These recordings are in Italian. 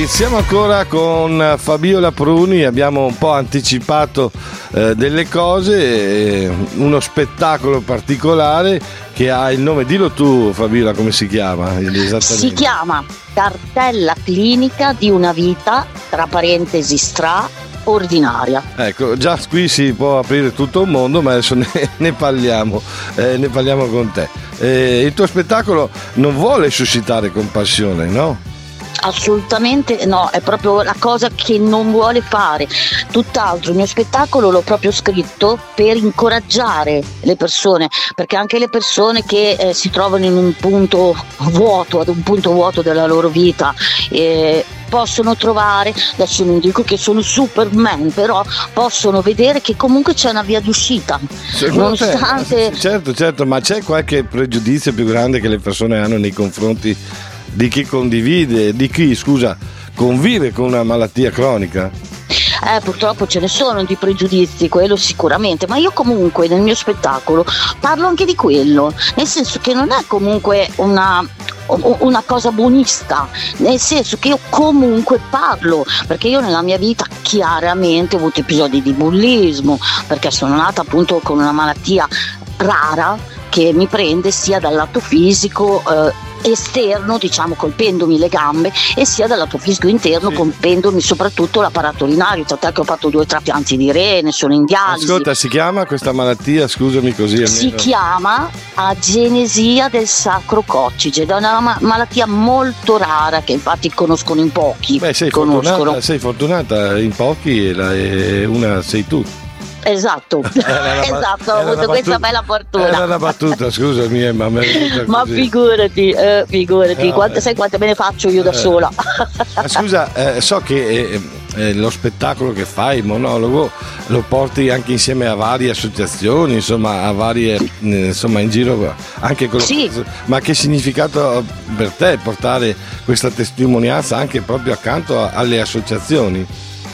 Siamo ancora con Fabiola Pruni, abbiamo un po' anticipato delle cose, uno spettacolo particolare che ha il nome, dillo tu Fabiola, come si chiama esattamente? Si chiama Cartella clinica di una vita, tra parentesi straordinaria. Ecco, già qui si può aprire tutto un mondo, ma adesso ne parliamo con te. Il tuo spettacolo non vuole suscitare compassione, no? Assolutamente no, è proprio la cosa che non vuole fare. Tutt'altro, il mio spettacolo l'ho proprio scritto per incoraggiare le persone, perché anche le persone che si trovano in un punto vuoto, ad un punto vuoto della loro vita, possono trovare, adesso non dico che sono Superman, però possono vedere che comunque c'è una via d'uscita. Nonostante... Certo, ma c'è qualche pregiudizio più grande che le persone hanno nei confronti di chi convive con una malattia cronica? Purtroppo ce ne sono di pregiudizi, quello sicuramente, ma io comunque nel mio spettacolo parlo anche di quello, nel senso che non è comunque una cosa buonista, nel senso che io comunque parlo, perché io nella mia vita chiaramente ho avuto episodi di bullismo, perché sono nata appunto con una malattia rara che mi prende sia dal lato fisico esterno, diciamo colpendomi le gambe, e sia dal lato fisico interno, colpendomi soprattutto l'apparato urinario, tant'è che ho fatto 2 trapianti di rene, sono in dialisi. Ascolta, si chiama questa malattia, scusami così almeno. Si chiama agenesia del sacro coccige, ed è una malattia molto rara che infatti conoscono in pochi. Beh, sei fortunata, in pochi e una sei tu. Esatto, ho avuto questa bella fortuna. Era una battuta, scusami, ma figurati, sai quante me ne faccio io da sola. Scusa, so che lo spettacolo che fai, il monologo, lo porti anche insieme a varie associazioni, insomma, a varie, insomma, in giro anche con ma che significato ha per te portare questa testimonianza anche proprio accanto alle associazioni?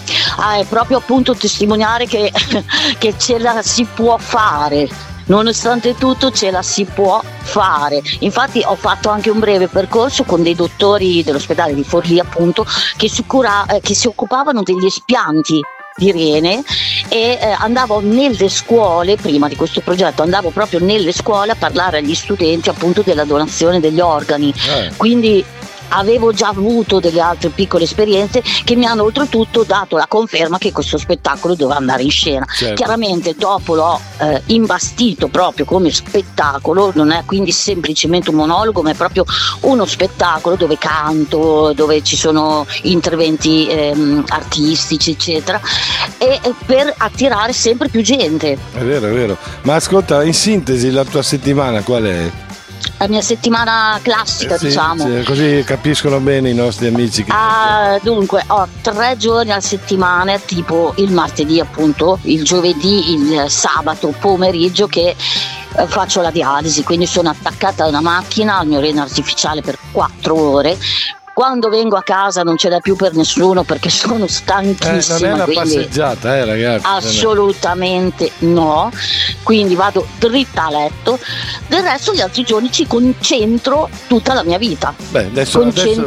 È proprio appunto testimoniare che ce la si può fare, nonostante tutto ce la si può fare. Infatti ho fatto anche un breve percorso con dei dottori dell'ospedale di Forlì, appunto, che si occupavano degli espianti di rene, e andavo nelle scuole, prima di questo progetto andavo proprio nelle scuole a parlare agli studenti appunto della donazione degli organi, quindi avevo già avuto delle altre piccole esperienze che mi hanno oltretutto dato la conferma che questo spettacolo doveva andare in scena. Chiaramente dopo l'ho imbastito proprio come spettacolo, non è quindi semplicemente un monologo, ma è proprio uno spettacolo dove canto, dove ci sono interventi artistici eccetera, e per attirare sempre più gente. È vero, ma ascolta, in sintesi la tua settimana qual è? La mia settimana classica, diciamo. Sì, così capiscono bene i nostri amici. Dunque, ho 3 giorni a settimana, tipo il martedì appunto, il giovedì, il sabato pomeriggio che faccio la dialisi, quindi sono attaccata a una macchina, al mio rene artificiale per 4 ore. Quando vengo a casa non ce l'è più per nessuno perché sono stanchissima. Non è una passeggiata, ragazzi. Assolutamente no. Quindi vado dritta a letto. Del resto gli altri giorni ci concentro tutta la mia vita. Adesso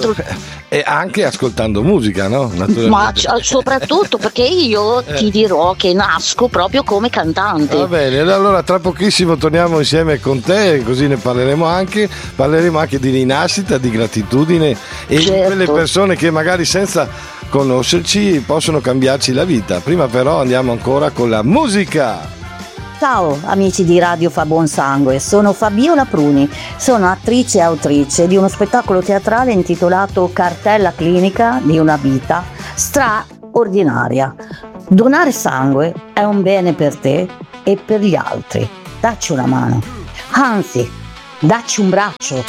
e anche ascoltando musica, no? Ma soprattutto perché io ti dirò che nasco proprio come cantante. Va bene, allora tra pochissimo torniamo insieme con te, così ne parleremo anche di rinascita, di gratitudine e di quelle persone che magari senza conoscerci possono cambiarci la vita. Prima però andiamo ancora con la musica. Ciao amici di Radio Fa Buon Sangue, sono Fabiola Pruni, sono attrice e autrice di uno spettacolo teatrale intitolato Cartella clinica di una vita straordinaria. Donare sangue è un bene per te e per gli altri. Dacci una mano, anzi, dacci un braccio.